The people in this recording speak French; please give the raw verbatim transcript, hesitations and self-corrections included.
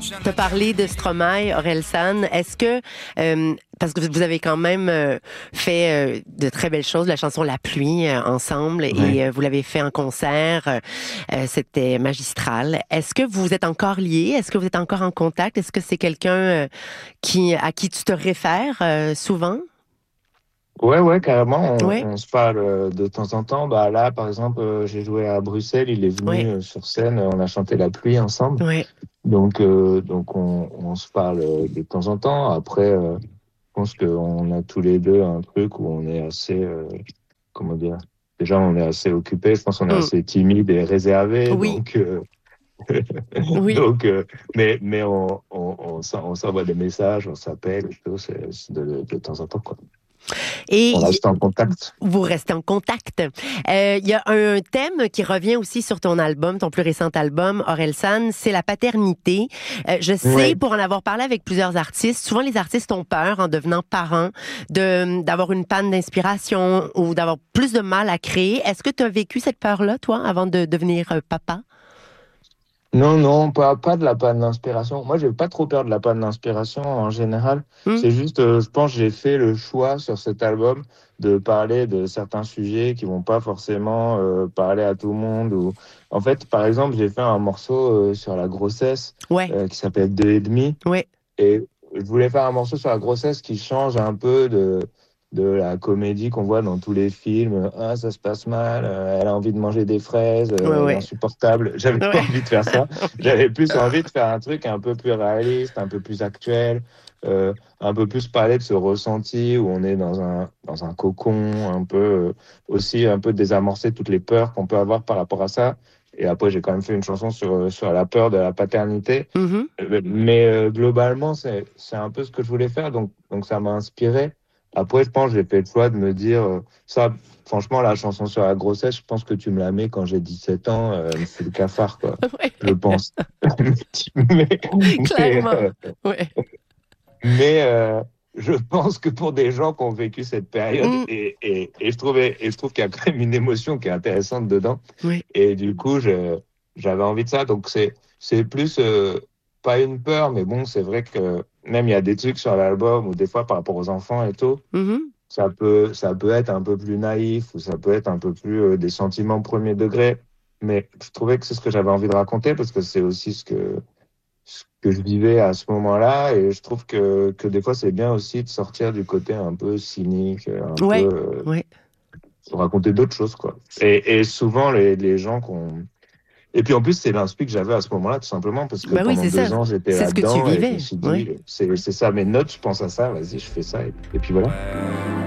Tu as parlé de Stromae, Orelsan. Est-ce que, euh, parce que vous avez quand même euh, fait euh, de très belles choses, la chanson La Pluie euh, ensemble, Ouais. et euh, vous l'avez fait en concert, euh, c'était magistral. Est-ce que vous êtes encore liés? Est-ce que vous êtes encore en contact? Est-ce que c'est quelqu'un euh, qui, à qui tu te réfères euh, souvent? Ouais, ouais, carrément, on, Oui, on se parle euh, de temps en temps. Bah là, par exemple, euh, j'ai joué à Bruxelles, il est venu oui, euh, sur scène, on a chanté La Pluie ensemble. oui. Donc, euh, donc on, on se parle euh, de temps en temps. Après, euh, je pense qu'on a tous les deux un truc où on est assez, euh, comment dire, déjà on est assez occupés. Je pense qu'on est Mm. assez timide et réservé. Oui, Donc, euh, oui. donc, euh, mais mais on, on, on, s'en- on s'envoie des messages, on s'appelle, et tout, c'est c'est de, de temps en temps, quoi. Et On y- reste en contact. vous restez en contact. Euh, Il y a un thème qui revient aussi sur ton album, ton plus récent album, Orelsan, c'est la paternité. Euh, je sais, Ouais. pour en avoir parlé avec plusieurs artistes, souvent les artistes ont peur, en devenant parents, de d'avoir une panne d'inspiration ou d'avoir plus de mal à créer. Est-ce que tu as vécu cette peur-là, toi, avant de devenir euh, papa? Non, non, pas, pas de la panne d'inspiration. Moi, j'ai pas trop peur de la panne d'inspiration en général. Hmm? C'est juste, euh, je pense, que j'ai fait le choix sur cet album de parler de certains sujets qui vont pas forcément euh, parler à tout le monde. Ou... En fait, par exemple, j'ai fait un morceau euh, sur la grossesse Ouais, euh, qui s'appelle Deux et demi. ouais, Et je voulais faire un morceau sur la grossesse qui change un peu de, de la comédie qu'on voit dans tous les films. Ah, ça se passe mal, euh, elle a envie de manger des fraises, ouais, euh, elle est ouais, insupportable. J'avais pas ouais. envie de faire ça. J'avais plus envie de faire un truc un peu plus réaliste, un peu plus actuel, euh, un peu plus parler de ce ressenti où on est dans un, dans un cocon, un peu euh, aussi un peu désamorcer toutes les peurs qu'on peut avoir par rapport à ça. Et après, j'ai quand même fait une chanson sur, sur la peur de la paternité. Mhm. Euh, Mais euh, globalement, c'est, c'est un peu ce que je voulais faire, donc, donc ça m'a inspiré. Après, je pense que j'ai fait le choix de me dire, euh, ça, franchement, la chanson sur la grossesse, je pense que tu me la mets quand j'ai dix-sept ans, euh, elle me fout le cafard, quoi. Je Ouais, pense. Mais, mais, clairement. euh, Ouais. mais euh, je pense que pour des gens qui ont vécu cette période, Mm. et, et, et je trouvais, et je trouve qu'il y a quand même une émotion qui est intéressante dedans. Oui. Et du coup, je, j'avais envie de ça. Donc, c'est, c'est plus, euh, pas une peur, mais bon, c'est vrai que même il y a des trucs sur l'album ou des fois par rapport aux enfants et tout, Mhm. ça peut, ça peut être un peu plus naïf ou ça peut être un peu plus euh, des sentiments premier degré. Mais je trouvais que c'est ce que j'avais envie de raconter parce que c'est aussi ce que, ce que je vivais à ce moment-là. Et je trouve que, que des fois, c'est bien aussi de sortir du côté un peu cynique, un peu, Ouais, euh, ouais. raconter d'autres choses, quoi. Et, et souvent, les, les gens qu'on et puis en plus, c'est l'inspi que j'avais à ce moment-là, tout simplement, parce que Ben oui, pendant c'est ça. deux ans, j'étais C'est ce que tu là-dedans et je me vivais. suis Ouais. dit, c'est c'est ça mes notes, je pense à ça, vas-y, je fais ça. Et, et puis voilà.